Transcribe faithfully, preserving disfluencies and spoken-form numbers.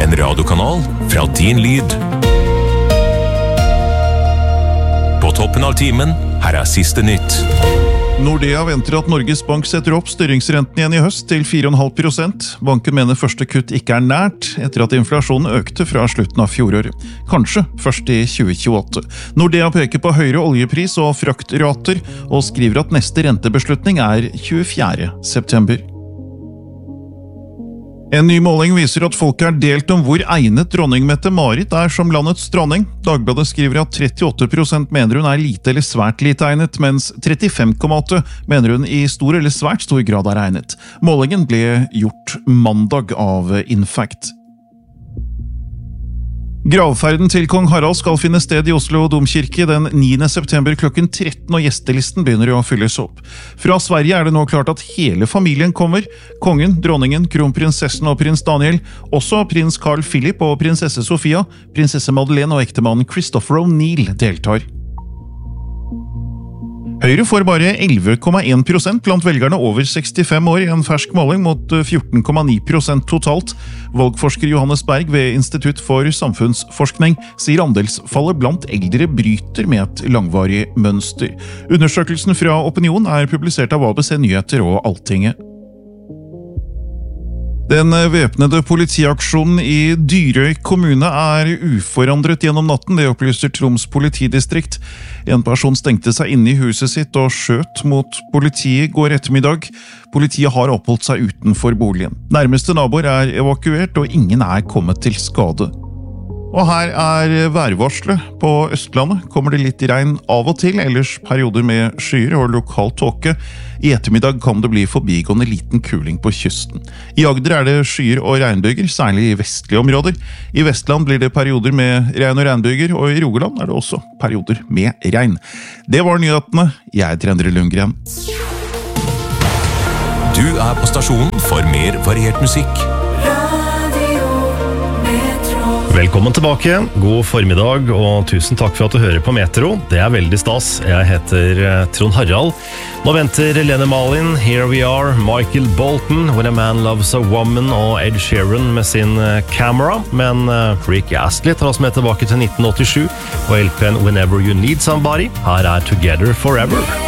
En radiokanal fra din lyd. På toppen av timen, her er siste nytt. Nordea venter at Norges Bank setter opp styringsrenten igjen i høst til fire komma fem prosent. Banken mener første kutt ikke er nært, etter at inflasjonen økte fra slutten av fjoråret. Kanskje først i tjue tjueåtte. Nordea peker på høyere oljepris og fraktrater, og skriver at neste rentebeslutning er tjuefjerde september. En ny måling viser at folk er delt om hvor egnet dronning Mette-Marit er som landets dronning. Dagbladet skriver at trettiåtte prosent mener hun er lite eller svært lite egnet, mens trettifem komma åtte mener hun i stor eller svært stor grad er egnet. Målingen ble gjort mandag av Infact. Gravferden til kong Harald skal finne sted i Oslo domkirke den niende september klokken tretten, og gjestelisten begynner å fylles opp. Fra Sverige er det nå klart at hele familien kommer. Kongen, dronningen, kronprinsessen og prins Daniel, også prins Carl Philip og prinsesse Sofia, prinsesse Madeleine og ektemannen Christopher O'Neill deltar. Høyre får bare elleve komma en prosent blant velgerne over sekstifem år i en fersk måling mot fjorten komma ni prosent totalt. Valgforsker Johannes Berg ved Institutt for samfunnsforskning sier andelsfallet blant eldre bryter med et langvarig mønster. Undersøkelsen fra Opinion er publisert av A B C Nyheter og Altinget. Den væpnede politiaksjonen i Dyrøy kommune er uforandret gjennom natten, det opplyser Troms politidistrikt. En person stengte seg inne i huset sitt og skjøt mot politiet går ettermiddag. Politiet har oppholdt seg utenfor boligen. Nærmeste naboer er evakuert, og ingen er kommet til skade. Og her er værvarselet. På Østlandet kommer det litt regn av og til, ellers perioder med skyer og lokal tåke. I ettermiddag kan det bli forbigående liten kuling på kysten. I Agder er det skyer og regnbyger, særlig i vestlige områder. I Vestland blir det perioder med regn og regnbyger, og i Rogaland er det også perioder med regn. Det var nyhetene. Jeg heter Endre Lundgren. Du er på stasjonen for mer variert musikk. Velkommen tilbake, god formiddag, og tusen takk for at du hører på Metro. Det er veldig stas. Jeg heter Trond Harald. Nå venter Lene Malin, Here We Are, Michael Bolton, When a Man Loves a Woman og Ed Sheeran med sin Camera. Men Rick Astley tar oss med tilbake til nitten åttisju, og L P-en Whenever You Need Somebody. Her er Together Forever.